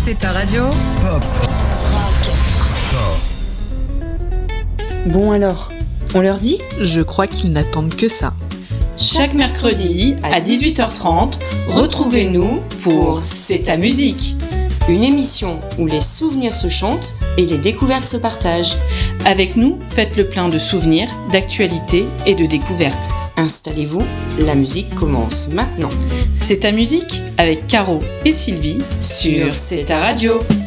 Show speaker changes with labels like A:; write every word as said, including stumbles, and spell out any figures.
A: C'est ta radio.
B: Pop. Rock. Sport.
C: Bon alors, on leur dit ?
D: Je crois qu'ils n'attendent que ça.
E: Chaque mercredi à dix-huit heures trente, retrouvez-nous pour C'est ta musique. Une émission où les souvenirs se chantent et les découvertes se partagent. Avec nous, faites le plein de souvenirs, d'actualités et de découvertes. Installez-vous, la musique commence maintenant. C'est ta musique avec Caro et Sylvie sur C'est ta radio.